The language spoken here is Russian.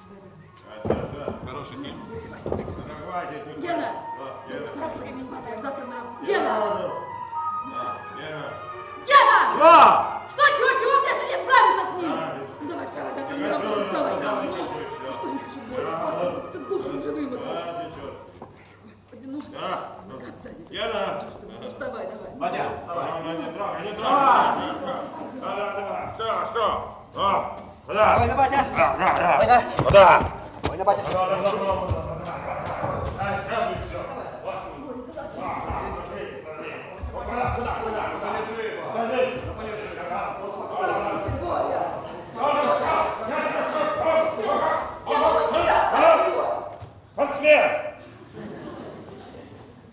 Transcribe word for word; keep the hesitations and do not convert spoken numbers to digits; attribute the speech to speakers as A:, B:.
A: Хороший фильм.
B: Гена! Как с ними ждаться на работу? Гена!
A: Гена!
B: Гена!
A: Что?
B: Что, чего, чего? Мне же не справиться с ним! Ну давай, вставай, завтра на работу, вставай, вставай, ну! Что не хочу больше? Ты душу уже вымотал. Господи, ну!
A: Гена!
B: Ну вставай, давай.
C: Батя, вставай.
A: Не трогай, не трогай. Что, что? О, куда?
C: Спокойно, батя.
A: Да, да, да.
C: Спокойно.
A: Куда?
C: Спокойно, батя.
A: Да, да, да, да, да.